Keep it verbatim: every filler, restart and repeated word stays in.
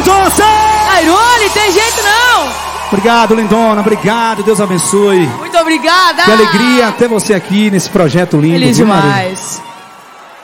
Mendonça! Airone, tem jeito não! Obrigado, lindona, obrigado, Deus abençoe. Muito obrigada! Que alegria ter você aqui nesse projeto lindo. Feliz viu, demais. Maria?